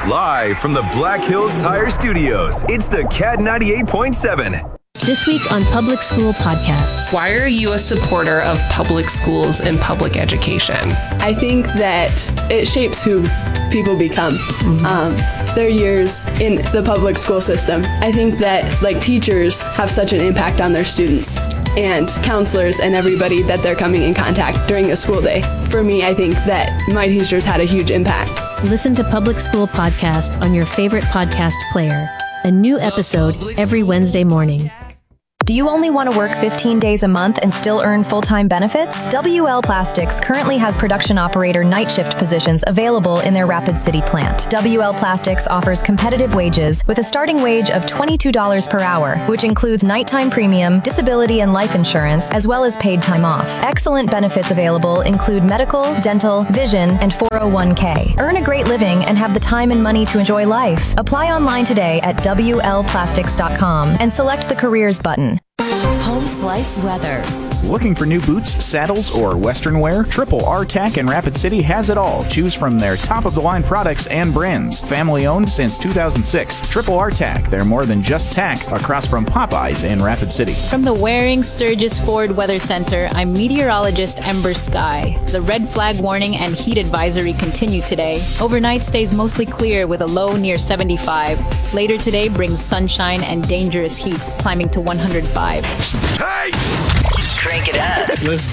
Live from the Black Hills Tire Studios, it's the Cat 98.7. This week on Public School Podcast. Why are you a supporter of public schools and public education? I think that it shapes who people become. Their years in the public school system. I think that teachers have such an impact on their students and counselors and everybody that they're coming in contact during a school day. For me, I think that my teachers had a huge impact. Listen to Public School Podcast on your favorite podcast player. A new episode every Wednesday morning. Do you only want to work 15 days a month and still earn full-time benefits? WL Plastics currently has production operator night shift positions available in their Rapid City plant. WL Plastics offers competitive wages with a starting wage of $22 per hour, which includes nighttime premium, disability and life insurance, as well as paid time off. Excellent benefits available include medical, dental, vision, and 401k. Earn a great living and have the time and money to enjoy life. Apply online today at WLPlastics.com and select the careers button. Home Slice Weather. Looking for new boots, saddles, or Western wear? Triple R Tack in Rapid City has it all. Choose from their top-of-the-line products and brands. Family-owned since 2006. Triple R Tack. They're more than just tack. Across from Popeyes in Rapid City. From the Waring Sturgis Ford Weather Center, I'm meteorologist Ember Sky. The red flag warning and heat advisory continue today. Overnight stays mostly clear with a low near 75. Later today brings sunshine and dangerous heat, climbing to 105. Hey! Crank it up. Let's